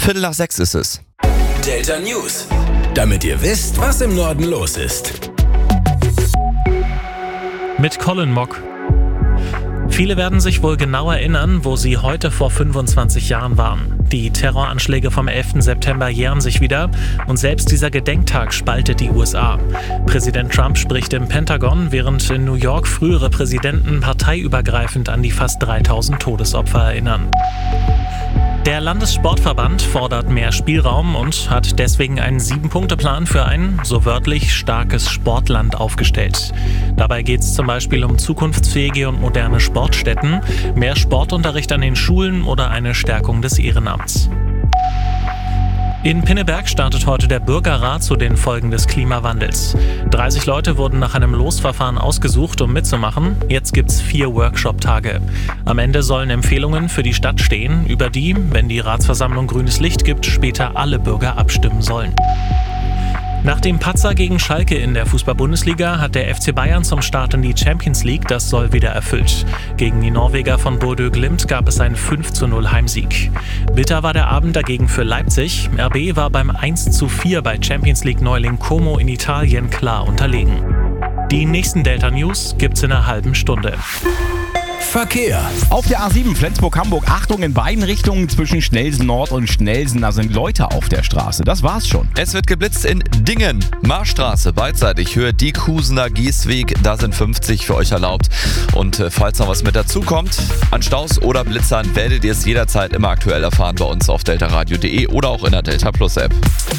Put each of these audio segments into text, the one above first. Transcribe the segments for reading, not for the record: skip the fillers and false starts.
5:45 ist es. Delta News. Damit ihr wisst, was im Norden los ist. Mit Colin Mock. Viele werden sich wohl genau erinnern, wo sie heute vor 25 Jahren waren. Die Terroranschläge vom 11. September jähren sich wieder und selbst dieser Gedenktag spaltet die USA. Präsident Trump spricht im Pentagon, während in New York frühere Präsidenten parteiübergreifend an die fast 3000 Todesopfer erinnern. Der Landessportverband fordert mehr Spielraum und hat deswegen einen 7-Punkte-Plan für ein, so wörtlich, starkes Sportland aufgestellt. Dabei geht es zum Beispiel um zukunftsfähige und moderne Sportstätten, mehr Sportunterricht an den Schulen oder eine Stärkung des Ehrenamts. In Pinneberg startet heute der Bürgerrat zu den Folgen des Klimawandels. 30 Leute wurden nach einem Losverfahren ausgesucht, um mitzumachen. Jetzt gibt's 4 Workshop-Tage. Am Ende sollen Empfehlungen für die Stadt stehen, über die, wenn die Ratsversammlung grünes Licht gibt, später alle Bürger abstimmen sollen. Nach dem Patzer gegen Schalke in der Fußball-Bundesliga hat der FC Bayern zum Start in die Champions League das Soll wieder erfüllt. Gegen die Norweger von Bodø Glimt gab es einen 5:0 Heimsieg. Bitter war der Abend dagegen für Leipzig. RB war beim 1:4 bei Champions League-Neuling Como in Italien klar unterlegen. Die nächsten Delta News gibt's in einer halben Stunde. Verkehr. Auf der A7 Flensburg-Hamburg, Achtung in beiden Richtungen zwischen Schnellsen Nord und Schnellsen, da sind Leute auf der Straße. Das war's schon. Es wird geblitzt in Dingen. Marschstraße, beidseitig, Höhe Diekhusener Giesweg, da sind 50 für euch erlaubt. Und falls noch was mit dazu kommt, an Staus oder Blitzern, werdet ihr es jederzeit immer aktuell erfahren bei uns auf deltaradio.de oder auch in der Delta Plus App.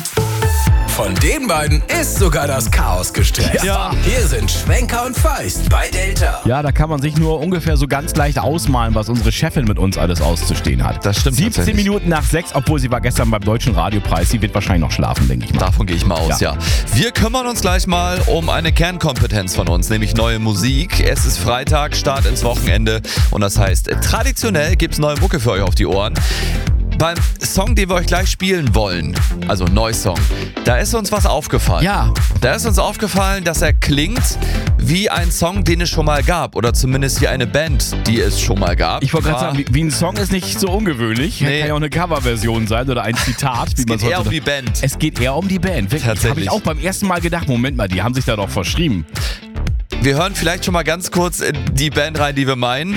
Von den beiden ist sogar das Chaos gestresst. Ja. Hier sind Schwenker und Feist bei Delta. Ja, da kann man sich nur ungefähr so ganz leicht ausmalen, was unsere Chefin mit uns alles auszustehen hat. Das stimmt 17 tatsächlich. Minuten nach 6, obwohl sie war gestern beim Deutschen Radiopreis. Sie wird wahrscheinlich noch schlafen, denke ich mal. Davon gehe ich mal aus, Ja. ja. Wir kümmern uns gleich mal um eine Kernkompetenz von uns, nämlich neue Musik. Es ist Freitag, Start ins Wochenende und das heißt, traditionell gibt's neue Mucke für euch auf die Ohren. Beim Song, den wir euch gleich spielen wollen, also Neusong, da ist uns was aufgefallen. Ja. Da ist uns aufgefallen, dass er klingt wie ein Song, den es schon mal gab. Oder zumindest wie eine Band, die es schon mal gab. Ich wollte gerade sagen, wie ein Song ist nicht so ungewöhnlich. Nee. Kann ja auch eine Coverversion sein oder ein Zitat. Es geht eher um die Band. Es geht eher um die Band. Wirklich. Tatsächlich. Habe ich auch beim ersten Mal gedacht, Moment mal, die haben sich da doch verschrieben. Wir hören vielleicht schon mal ganz kurz in die Band rein, die wir meinen.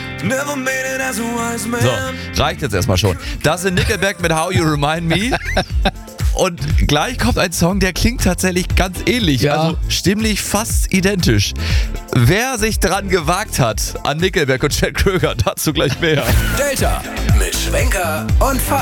So, reicht jetzt erstmal schon. Das sind Nickelback mit How You Remind Me. Und gleich kommt ein Song, der klingt tatsächlich ganz ähnlich. Ja. Also stimmlich fast identisch. Wer sich dran gewagt hat an Nickelback und Chad Kroeger, dazu gleich mehr. Delta mit Schwenker und Feist.